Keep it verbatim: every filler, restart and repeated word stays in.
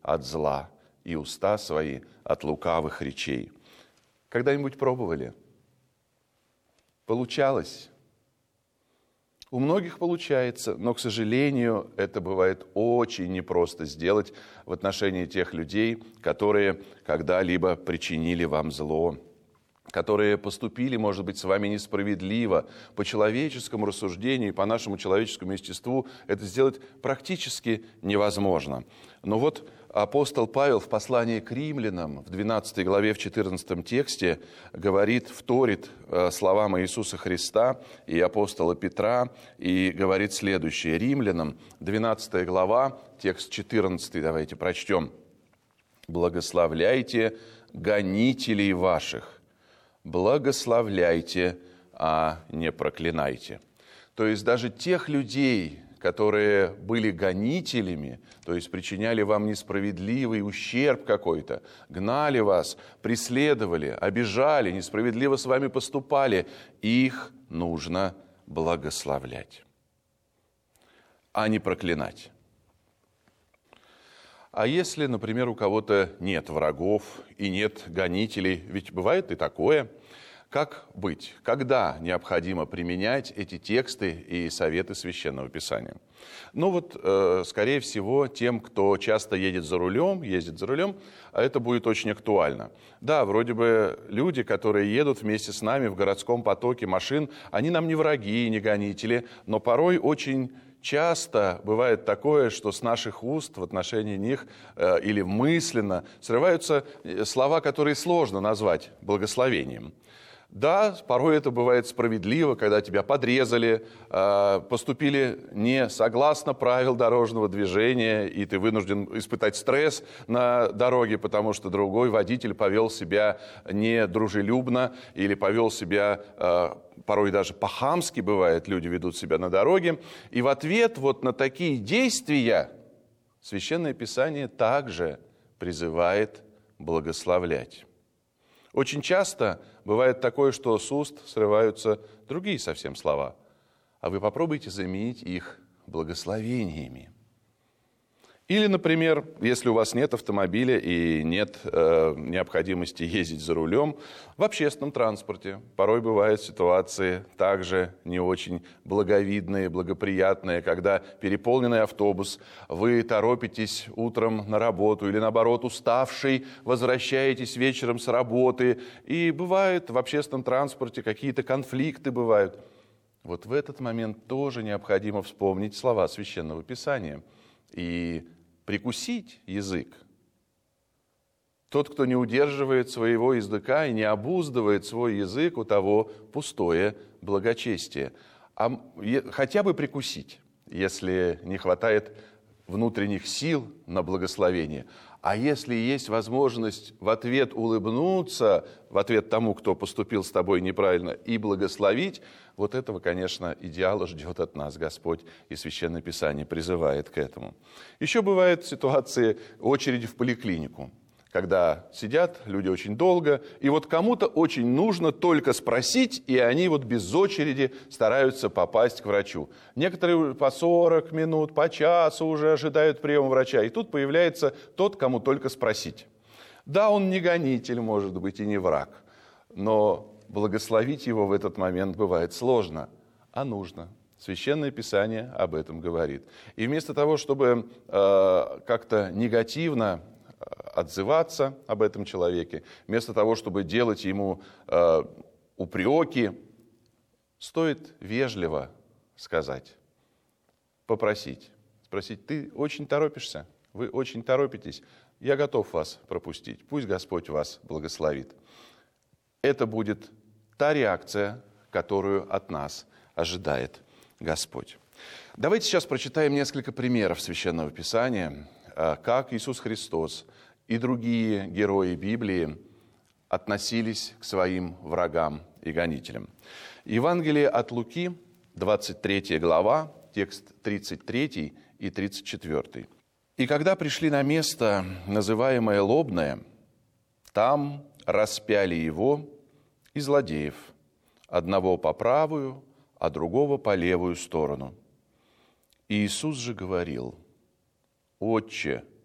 от зла и уста свои от лукавых речей». Когда-нибудь пробовали? Получалось? У многих получается, но, к сожалению, это бывает очень непросто сделать в отношении тех людей, которые когда-либо причинили вам зло, которые поступили, может быть, с вами несправедливо. По человеческому рассуждению и по нашему человеческому естеству это сделать практически невозможно. Но вот апостол Павел в послании к римлянам в двенадцатой главе, в четырнадцатом тексте говорит, вторит словам Иисуса Христа и апостола Петра и говорит следующее. Римлянам, двенадцатая глава, текст четырнадцатый, давайте прочтем. «Благословляйте гонителей ваших, благословляйте, а не проклинайте». То есть даже тех людей, которые были гонителями, то есть причиняли вам несправедливый ущерб какой-то, гнали вас, преследовали, обижали, несправедливо с вами поступали, их нужно благословлять, а не проклинать. А если, например, у кого-то нет врагов и нет гонителей, ведь бывает и такое, как быть? Когда необходимо применять эти тексты и советы Священного Писания? Ну вот, э, скорее всего, тем, кто часто едет за рулем, ездит за рулем, это будет очень актуально. Да, вроде бы люди, которые едут вместе с нами в городском потоке машин, они нам не враги, не гонители, но порой очень часто бывает такое, что с наших уст в отношении них э, или мысленно срываются слова, которые сложно назвать благословением. Да, порой это бывает справедливо, когда тебя подрезали, э, поступили не согласно правил дорожного движения, и ты вынужден испытать стресс на дороге, потому что другой водитель повел себя недружелюбно или повел себя, э, порой даже по-хамски бывает, люди ведут себя на дороге. И в ответ вот на такие действия Священное Писание также призывает благословлять. Очень часто бывает такое, что с уст срываются другие совсем слова, а вы попробуйте заменить их благословениями. Или, например, если у вас нет автомобиля и нет э, необходимости ездить за рулем, в общественном транспорте порой бывают ситуации также не очень благовидные, благоприятные, когда переполненный автобус, вы торопитесь утром на работу или, наоборот, уставший, возвращаетесь вечером с работы, и бывает в общественном транспорте какие-то конфликты бывают. Вот в этот момент тоже необходимо вспомнить слова Священного Писания и прикусить язык. Тот, кто не удерживает своего языка и не обуздывает свой язык, у того пустое благочестие. А хотя бы прикусить, если не хватает внутренних сил на благословение. А если есть возможность в ответ улыбнуться, в ответ тому, кто поступил с тобой неправильно, и благословить, вот этого, конечно, идеала ждет от нас Господь, и Священное Писание призывает к этому. Еще бывают ситуации очереди в поликлинику, когда сидят люди очень долго, и вот кому-то очень нужно только спросить, и они вот без очереди стараются попасть к врачу. Некоторые по сорок минут, по часу уже ожидают приема врача, и тут появляется тот, кому только спросить. Да, он не гонитель, может быть, и не враг, но благословить его в этот момент бывает сложно, а нужно. Священное Писание об этом говорит. И вместо того, чтобы э, как-то негативно отзываться об этом человеке, вместо того, чтобы делать ему э, упреки, стоит вежливо сказать, попросить, спросить: ты очень торопишься, вы очень торопитесь, я готов вас пропустить, пусть Господь вас благословит. Это будет та реакция, которую от нас ожидает Господь. Давайте сейчас прочитаем несколько примеров Священного Писания, как Иисус Христос и другие герои Библии относились к своим врагам и гонителям. Евангелие от Луки, двадцать третья глава, текст тридцать третий и тридцать четвёртый. «И когда пришли на место, называемое Лобное, там распяли его и злодеев, одного по правую, а другого по левую сторону. И Иисус же говорил: Отче,